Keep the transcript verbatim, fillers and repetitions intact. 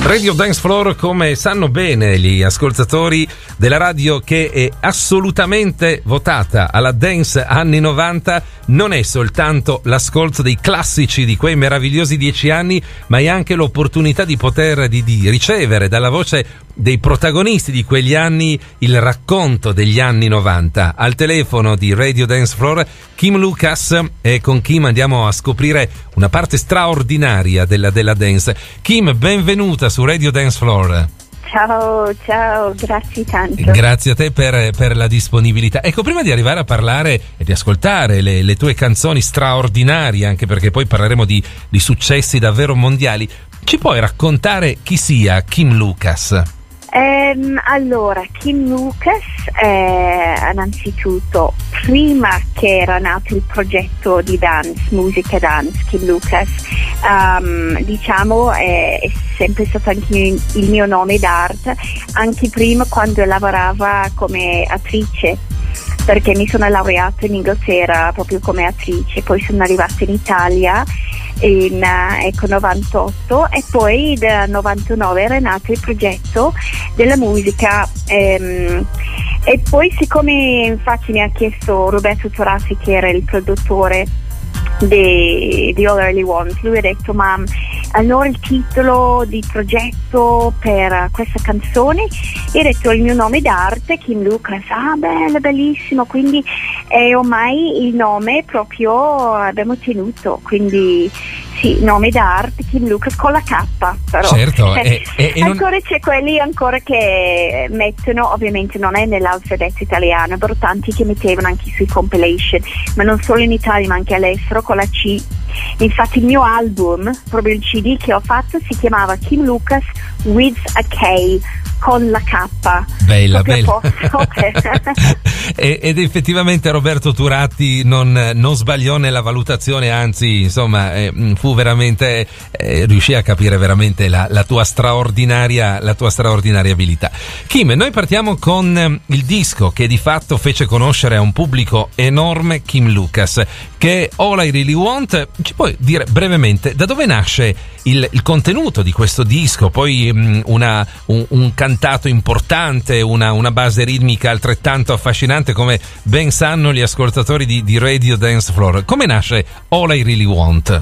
Radio Dance Floor, come sanno bene gli ascoltatori della radio che è assolutamente votata alla dance anni novanta, non è soltanto l'ascolto dei classici di quei meravigliosi dieci anni, ma è anche l'opportunità di poter di, di ricevere dalla voce dei protagonisti di quegli anni il racconto degli anni novanta. Al telefono di Radio Dance Floor Kim Lucas, e con Kim andiamo a scoprire una parte straordinaria della, della dance. Kim, benvenuta su Radio Dance Floor. Ciao, ciao, grazie tanto. Grazie a te per, per la disponibilità. Ecco, prima di arrivare a parlare e di ascoltare le, le tue canzoni straordinarie, anche perché poi parleremo di, di successi davvero mondiali, ci puoi raccontare chi sia Kim Lucas? Um, allora, Kim Lucas, eh, innanzitutto, prima che era nato il progetto di dance, musica dance, Kim Lucas, um, diciamo, è, è sempre stato anche il mio nome d'arte, anche prima quando lavorava come attrice, perché mi sono laureata in Inghilterra proprio come attrice, poi sono arrivata in Italia in uh, ecco novantotto, e poi nel novantanove era nato il progetto della musica, ehm, e poi siccome infatti mi ha chiesto Roberto Torazzi, che era il produttore di, di All I Really Want, lui ha detto: ma allora il titolo di progetto per questa canzone? E ho detto il mio nome d'arte, Kim Lucas. Ah, bello, bellissimo, quindi è ormai il nome proprio abbiamo tenuto, quindi sì, nome d'arte Kim Lucas con la K, però certo, e, e, e ancora non... c'è quelli ancora che mettono, ovviamente non è nell'alfabeto italiano, però tanti che mettevano anche sui compilation, ma non solo in Italia ma anche all'estero, con la C. Infatti il mio album, proprio il C D che ho fatto, si chiamava Kim Lucas with a K, con la K. Bella, bella. Ed effettivamente Roberto Turatti non, non sbagliò nella valutazione, anzi, insomma, eh, fu veramente, eh, riuscì a capire veramente la, la tua straordinaria, la tua straordinaria abilità. Kim, noi partiamo con il disco che di fatto fece conoscere a un pubblico enorme Kim Lucas, che è All I Really Want. Ci puoi dire brevemente da dove nasce il, il contenuto di questo disco? Poi mh, una, un, un cantato importante, una, una base ritmica altrettanto affascinante, come ben sanno gli ascoltatori di, di Radio Dance Floor. Come nasce All I Really Want?